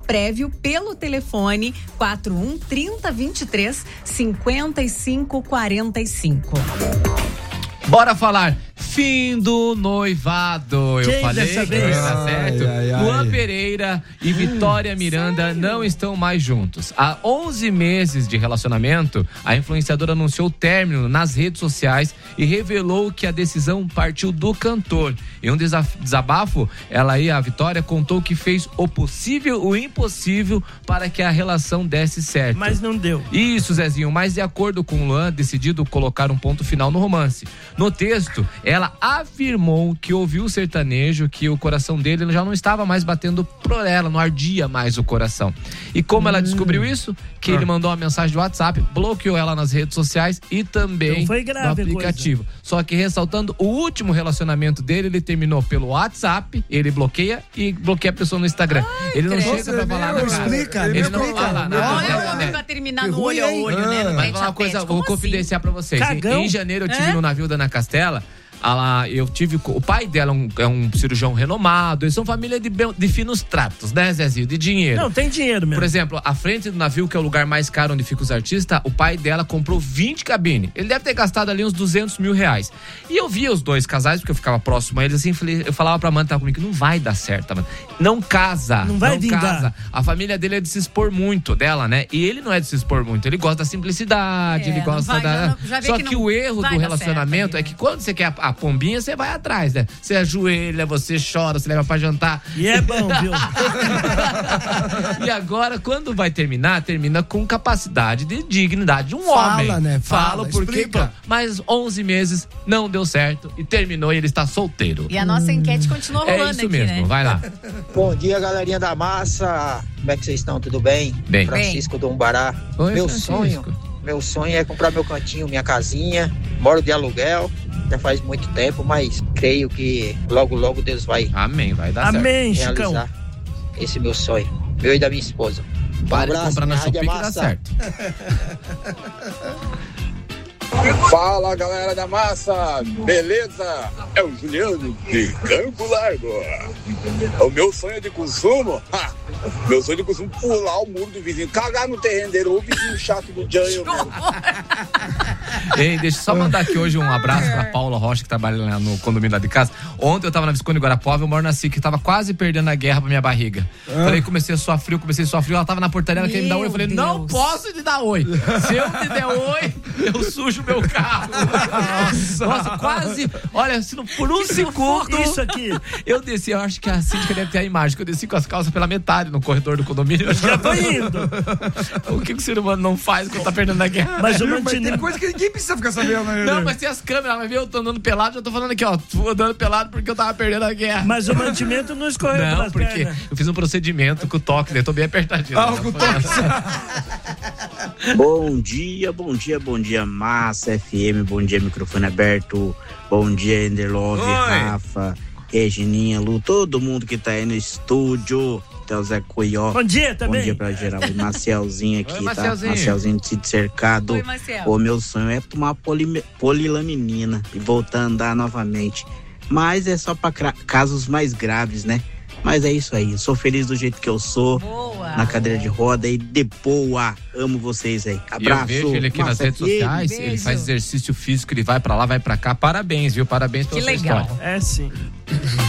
prévio pelo telefone 41 30 23 55 45. Bora falar fim do noivado. Quem Eu falei dessa que vez? vai dar certo. Luan Pereira e Vitória Miranda sério? não estão mais juntos. Há 11 meses de relacionamento, a influenciadora anunciou o término nas redes sociais e revelou que a decisão partiu do cantor. Em um desabafo, a Vitória, contou que fez o possível, o impossível para que a relação desse certo. Mas não deu. Isso, Zezinho, mas de acordo com o Luan, decidido colocar um ponto final no romance. No texto, ela afirmou que ouviu o sertanejo, que o coração dele já não estava mais batendo por ela, não ardia mais o coração. E como ela descobriu isso? Que ele mandou uma mensagem de WhatsApp, bloqueou ela nas redes sociais e também Então foi grave no aplicativo. Só que ressaltando, o último relacionamento dele, ele terminou pelo WhatsApp, ele bloqueia e bloqueia a pessoa no Instagram. Ele não chega pra falar nada. Ele não fala nada. Olha o homem pra terminar no olho a olho, né? No Mas tete uma a coisa, tete. vou Como confidenciar pra vocês. Cagão. Em janeiro eu tive no navio da Ana Castela. O pai dela é um cirurgião renomado. Eles são família de finos tratos, né, Zezinho? De dinheiro. Não, tem dinheiro mesmo. Por exemplo, a frente do navio, que é o lugar mais caro onde ficam os artistas, o pai dela comprou 20 cabines. Ele deve ter gastado ali uns 200 mil reais. E eu via os dois casais, porque eu ficava próximo a eles, assim, eu falava pra Amanda que tava comigo, não vai dar certo, Amanda. Não casa. Não vai vingar. Casa. A família dele é de se expor muito, dela, né? E ele não é de se expor muito. Ele gosta da simplicidade, ele gosta da... Só que o erro do relacionamento é que quando você quer a pombinha, você vai atrás, né? Você ajoelha, você chora, você leva pra jantar. E é bom, viu? E agora, quando vai terminar, termina com capacidade de dignidade de um homem. Né? Fala porque... Explica. Mas 11 meses não deu certo e terminou e ele está solteiro. E a nossa enquete continua rolando É isso aqui, mesmo, né? vai lá. Bom dia, galerinha da massa. Como é que vocês estão? Tudo bem? Bem. Francisco do Umbará. Oi, Meu Francisco. sonho é comprar meu cantinho, minha casinha. Moro de aluguel. Já faz muito tempo, mas creio que logo, logo Deus vai Amém, vai dar Amém, certo. Chicão. realizar esse meu sonho. Meu e da minha esposa. Pare de abraço, comprar na minha Shopee Rádio que dá Massa. certo. Fala, galera da massa, beleza? É o Juliano de Campo Largo. O meu sonho de consumo, meu sonho de consumo, pular o muro do vizinho, cagar no terreno dele, o vizinho chato do Janho. Ei, deixa eu só mandar aqui hoje um abraço pra Paula Rocha, que trabalha lá no condomínio lá de casa. Ontem eu tava na Visconde Guarapuava, eu moro na SIC, que tava quase perdendo a guerra pra minha barriga. Falei, comecei a suar frio, ela tava na portaria, ela queria me dar oi, eu falei, não posso te dar oi. Se eu te der oi, eu sujo meu carro. Nossa, quase, olha, se não, por um segundo, Isso aqui. eu desci, eu acho que a síndica deve ter a imagem, que eu desci com as calças pela metade no corredor do condomínio. Já tô indo. O que o ser humano não faz quando tá perdendo a guerra? Mas o Mas tem mantimento... coisa que ninguém precisa ficar sabendo, né? Não, mas tem as câmeras, vai ver, eu tô andando pelado, já tô falando aqui, ó, tô andando pelado porque eu tava perdendo a guerra. Mas o mantimento não escorreu Não, pelas porque pernas. eu fiz um procedimento com o toque, né? Tô bem apertadinho. Com o toque. Bom dia, Massa FM, bom dia, microfone aberto, bom dia, Enderlove, Rafa, Regininha, Lu, todo mundo que tá aí no estúdio, até o Zé Coió. Bom dia também. Bom dia pra geral, o Marcelzinho aqui, Oi, tá? Marcelzinho. Marcelzinho de Cercado. Oi, Marcel. O meu sonho é tomar polilaminina e voltar a andar novamente, mas é só pra casos mais graves, né? Mas é isso aí, eu sou feliz do jeito que eu sou, Boa. na cadeira de roda e de boa. Amo vocês aí. E eu Abraço. vejo ele aqui nas Massa redes FM. sociais, Beijo. ele faz exercício físico, ele vai pra lá, vai pra cá. Parabéns, viu? Parabéns pela Que sua legal. história. É sim.